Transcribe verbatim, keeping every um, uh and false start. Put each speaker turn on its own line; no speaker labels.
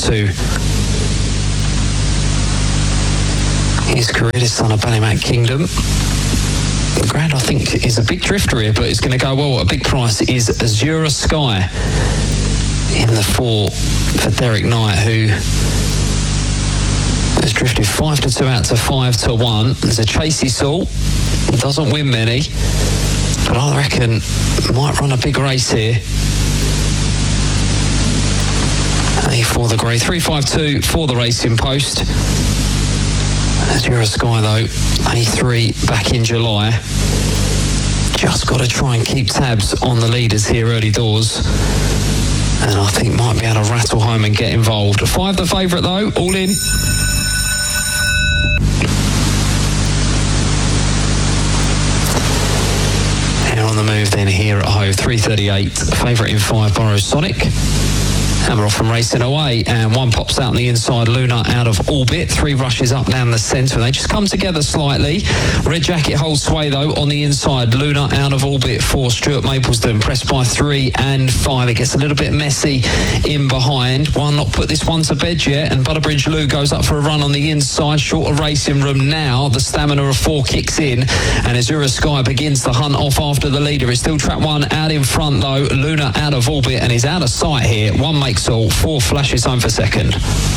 to his career, this son of Ballymac Kingdom. Grad, I think, is a big drifter here, but it's going to go well at a big price. Is Azura Sky in the four for Derek Knight, who has drifted five to two out to five to one. There's a Chasey Saul, doesn't win many, but I reckon might run a big race here. A for the grey, three five two for the Racing Post. Azura Sky though, A three back in July. Just got to try and keep tabs on the leaders here early doors, and I think might be able to rattle home and get involved. Five the favourite though, all in. Now on the move then here at Hove, three thirty-eight, favourite in five, Borrows Sonic. Hammer off and racing away, and one pops out on the inside, Luna out of orbit. Three rushes up down the centre, they just come together slightly. Red Jacket holds sway though on the inside, Luna out of orbit for Stuart Mapleston, pressed by three and five. It gets a little bit messy in behind. One not put this one to bed yet, and Butterbridge Lou goes up for a run on the inside, short of racing room now. The stamina of four kicks in, and Azura Sky begins to hunt off after the leader. It's still track one out in front though, Luna out of orbit and is out of sight here. One makes all, four flashes home for second.